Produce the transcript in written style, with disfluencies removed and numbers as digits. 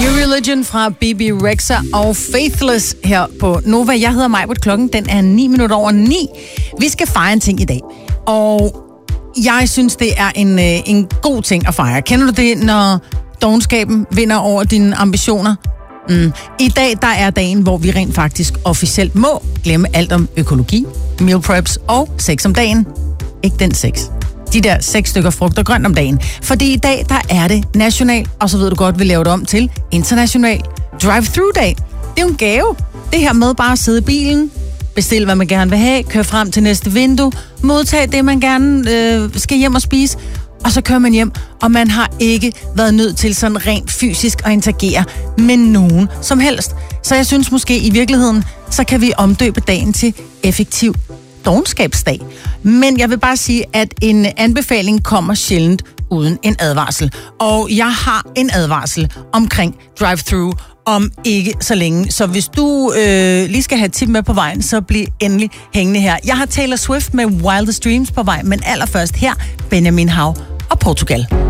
New Religion fra Bebe Rexha og Faithless her på Nova. Jeg hedder Majbert, klokken den er 9:09. Vi skal fejre en ting i dag, og jeg synes, det er en god ting at fejre. Kender du det, når dovenskaben vinder over dine ambitioner? I dag, der er dagen, hvor vi rent faktisk officielt må glemme alt om økologi, meal preps og sex om dagen. Ikke den sex. De der 6 stykker frugt og grønt om dagen. Fordi i dag, der er det national, og så ved du godt, vi laver det om til international drive-thru-dag. Det er jo en gave. Det her med bare at sidde i bilen, bestille, hvad man gerne vil have, køre frem til næste vindue, modtage det, man gerne skal hjem og spise, og så kører man hjem, og man har ikke været nødt til sådan rent fysisk at interagere med nogen som helst. Så jeg synes måske i virkeligheden, så kan vi omdøbe dagen til effektiv dovenskabsdag. Men jeg vil bare sige, at en anbefaling kommer sjældent uden en advarsel. Og jeg har en advarsel omkring drive-thru om ikke så længe. Så hvis du lige skal have et tip med på vejen, så bliv endelig hængende her. Jeg har Taylor Swift med Wildest Dreams på vej, men allerførst her Benjamin Hav og Portugal.